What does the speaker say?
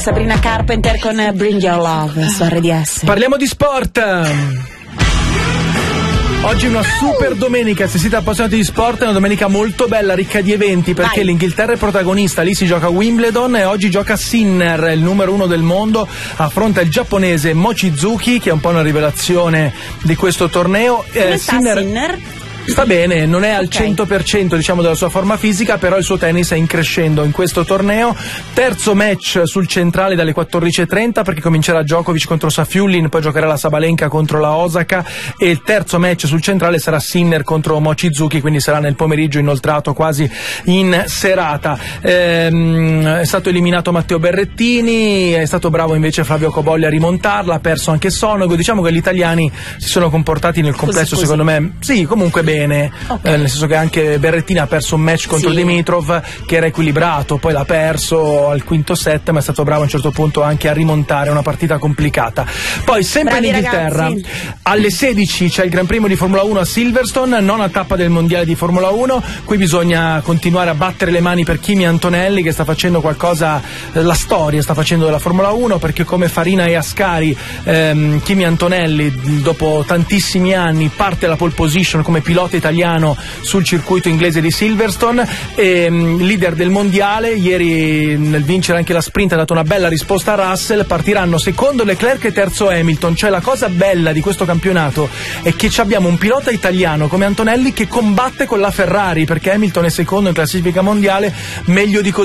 Sabrina Carpenter con Bring Your Love su RDS. Parliamo di sport. Oggi è una super domenica, se siete appassionati di sport è una domenica molto bella, ricca di eventi, perché l'Inghilterra è protagonista, lì si gioca Wimbledon e oggi gioca Sinner, il numero 1 del mondo, affronta il giapponese Mochizuki, che è un po' una rivelazione di questo torneo. Come sta Sinner? Sta bene, non è al 100% diciamo della sua forma fisica, però il suo tennis è in crescendo in questo torneo. Terzo match sul centrale dalle 14:30, perché comincerà Djokovic contro Safiullin, poi giocherà la Sabalenka contro la Osaka, e il terzo match sul centrale sarà Sinner contro Mochizuki, quindi sarà nel pomeriggio, inoltrato quasi in serata. È stato eliminato Matteo Berrettini, è stato bravo invece Flavio Cobolli a rimontarla, ha perso anche Sonego. Diciamo che gli italiani si sono comportati nel complesso così. Secondo me sì, comunque bene. Nel senso che anche Berrettini ha perso un match contro Dimitrov che era equilibrato, poi l'ha perso al quinto set, ma è stato bravo a un certo punto anche a rimontare una partita complicata. Poi sempre in Inghilterra alle 16 c'è il Gran Premio di Formula 1 a Silverstone, nona tappa del mondiale di Formula 1. Qui bisogna continuare a battere le mani per Kimi Antonelli, che sta facendo qualcosa, la storia sta facendo della Formula 1, perché come Farina e Ascari Kimi Antonelli dopo tantissimi anni parte alla pole position come pilota italiano sul circuito inglese di Silverstone, e leader del mondiale. Ieri nel vincere anche la sprint ha dato una bella risposta a Russell. Partiranno secondo Leclerc e terzo Hamilton. Cioè la cosa bella di questo campionato è che abbiamo un pilota italiano come Antonelli che combatte con la Ferrari, perché Hamilton è secondo in classifica mondiale, meglio di così